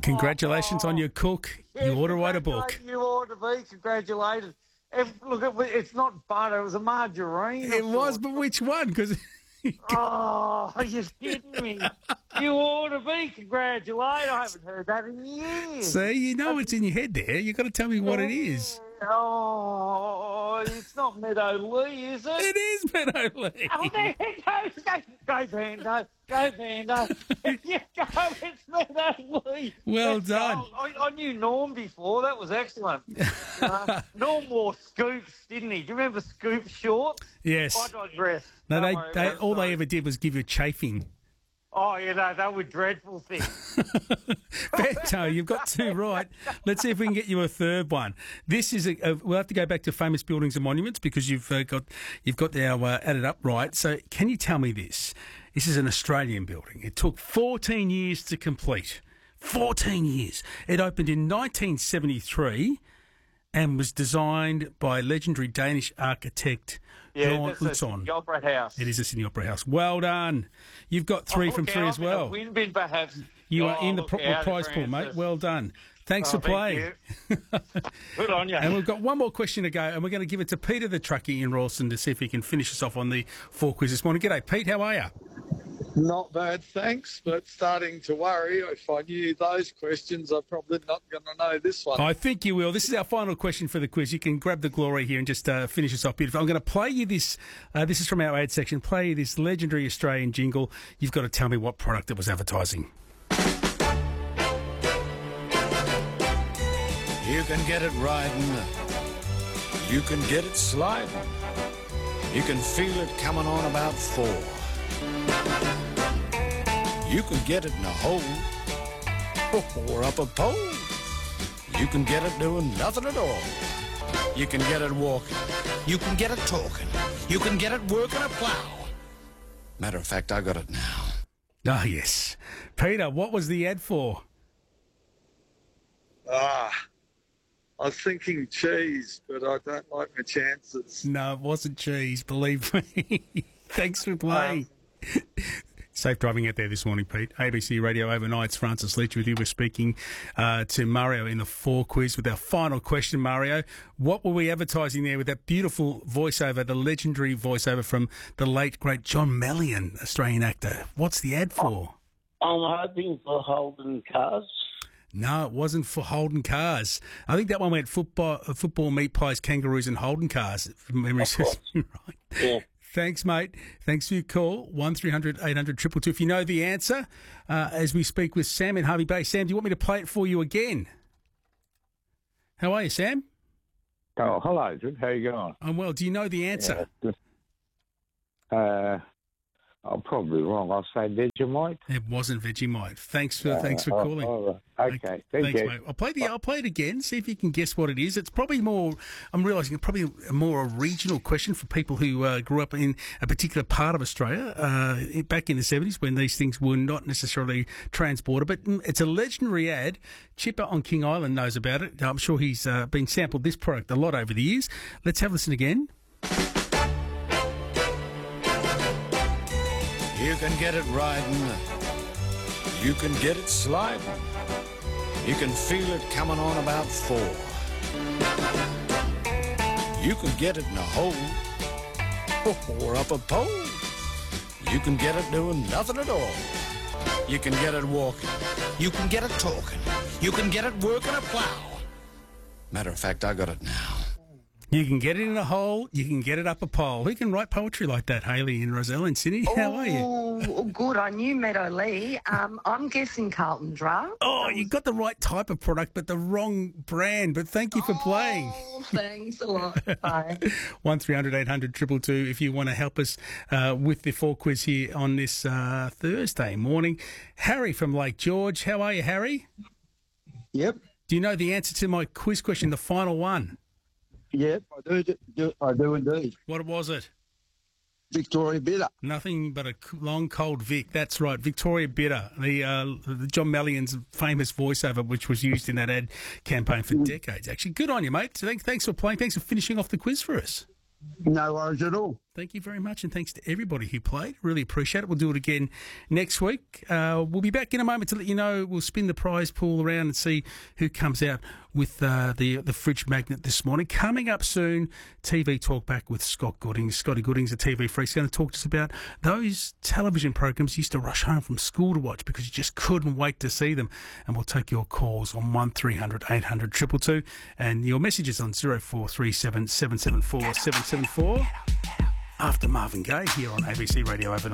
Congratulations on your cook. You ought to write a book. You ought to be congratulated. Look, it's not butter, it was a margarine. It was, but which one? Because oh, you're kidding me. You ought to be congratulated. I haven't heard that in years. see, you know it's in your head there. You've got to tell me what it is. Oh, it's not Meadow Lee, is it? It is Meadow Lee. Oh, there it goes. Go, Vando. Go, Vando. Yeah, go, it's Meadow Lee. Well Let's done. go. I knew Norm before. That was excellent. Norm wore scoops, didn't he? Do you remember scoop shorts? Yes. I digress. No, Don't worry all about they it. ever did was give you a chafing. Oh, you know, they were dreadful things. Beto, you've got two right. Let's see if we can get you a third one. This is we'll have to go back to famous buildings and monuments because you've got our added up right. So can you tell me this? This is an Australian building. It took 14 years to complete. 14 years. It opened in 1973 and was designed by legendary Danish architect Jon Utzon. The Opera House. It is a Sydney Opera House. Well done. You've got three from three as well. Win bin, perhaps. You are in the prize pool, mate. Well done. Thanks for playing. Good on you. And we've got one more question to go, and we're going to give it to Peter the truckie in Rawson to see if he can finish us off on the 4 quiz this morning. G'day, Pete. How are you? Not bad, thanks, but starting to worry. If I knew those questions, I'm probably not going to know this one. I think you will. This is our final question for the quiz. You can grab the glory here and just finish us off beautifully. I'm going to play you this. This is from our ad section. Play you this legendary Australian jingle. You've got to tell me what product it was advertising. You can get it riding. You can get it sliding. You can feel it coming on about 4. You can get it in a hole or up a pole. You can get it doing nothing at all. You can get it walking. You can get it talking. You can get it working a plow. Matter of fact, I got it now. Ah, yes. Peter, what was the ad for? I was thinking cheese, but I don't like my chances. No, it wasn't cheese, believe me. Thanks for playing. Safe driving out there this morning, Pete. ABC Radio Overnight. It's Francis Leach with you. We're speaking to Mario in the 4 quiz with our final question, Mario. What were we advertising there with that beautiful voiceover, the legendary voiceover from the late, great John Mallion, Australian actor? What's the ad for? I'm hoping for Holden Cars. No, it wasn't for Holden Cars. I think that one went football, meat pies, kangaroos and Holden Cars, if memory serves me right. Yeah. Thanks, mate. Thanks for your call. 1300 800 222. If you know the answer, as we speak with Sam in Harvey Bay. Sam, do you want me to play it for you again? How are you, Sam? Oh, hello, Jim. How you going? I'm well. Do you know the answer? I'm probably wrong. I'll say Vegemite. It wasn't Vegemite. Thanks for calling. All right. Okay. Thanks, mate. I'll play it again. See if you can guess what it is. It's probably more. I'm realising it's probably more a regional question for people who grew up in a particular part of Australia back in the 70s when these things were not necessarily transported. But it's a legendary ad. Chipper on King Island knows about it. I'm sure he's been sampled this product a lot over the years. Let's have a listen again. You can get it riding. You can get it sliding. You can feel it coming on about 4. You can get it in a hole or up a pole. You can get it doing nothing at all. You can get it walking. You can get it talking. You can get it working a plow. Matter of fact, I got it now. You can get it in a hole, you can get it up a pole. Who can write poetry like that, Hayley and Roselle in Sydney? How are you? Oh, good. I knew Meadow Lee. I'm guessing Carlton Draft. Oh, you got the right type of product, but the wrong brand. But thank you for playing. Thanks a lot. Bye. 1300 800 222 if you want to help us with the 4 quiz here on this Thursday morning. Harry from Lake George. How are you, Harry? Yep. Do you know the answer to my quiz question, the final one? Yep, I do indeed. What was it? Victoria Bitter. Nothing but a long, cold Vic. That's right, Victoria Bitter, the John Mallion's famous voiceover, which was used in that ad campaign for decades. Actually, good on you, mate. Thanks for playing. Thanks for finishing off the quiz for us. No worries at all. Thank you very much, and thanks to everybody who played. Really appreciate it. We'll do it again next week. We'll be back in a moment to let you know. We'll spin the prize pool around and see who comes out with the fridge magnet this morning. Coming up soon, TV Talk Back with Scott Goodings. Scotty Goodings, a TV freak, is going to talk to us about those television programs you used to rush home from school to watch because you just couldn't wait to see them. And we'll take your calls on 1300 800 222 and your messages on 0437 774 774. After Marvin Gaye here on ABC Radio overnight.